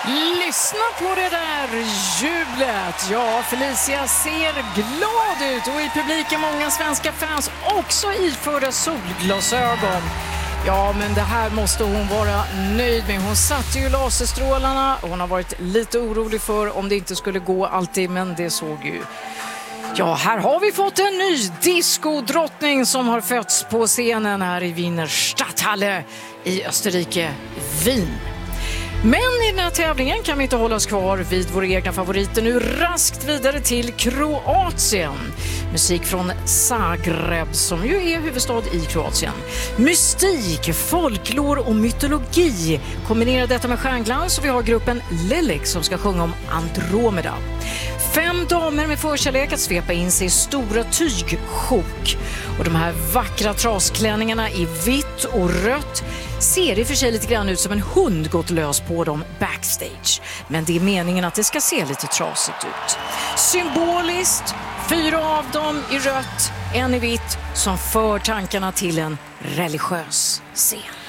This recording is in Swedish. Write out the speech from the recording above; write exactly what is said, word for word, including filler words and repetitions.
Lyssna på det där jublet. Ja, Felicia ser glad ut och i publiken många svenska fans också iförda solglasögon. Ja, men det här måste hon vara nöjd med. Hon satte ju laserstrålarna och hon har varit lite orolig för om det inte skulle gå alltid, men det såg ju. Ja, här har vi fått en ny diskodrottning som har fötts på scenen här i Wiener Stadthalle i Österrike, Wien. Men i den här tävlingen kan vi inte hålla oss kvar vid våra egna favoriter. Nu raskt vidare till Kroatien. Musik från Zagreb som ju är huvudstad i Kroatien. Mystik, folklor och mytologi. Kombinera detta med stjärnglans och vi har gruppen Lilik som ska sjunga om Andromeda. Fem damer med förkärlek att svepa in sig i stora tygsjok. Och de här vackra trasklänningarna i vitt och rött ser i och för sig lite grann ut som en hund gått lös på dem backstage. Men det är meningen att det ska se lite trasigt ut. Symboliskt, fyra av dem i rött, en i vitt som för tankarna till en religiös scen.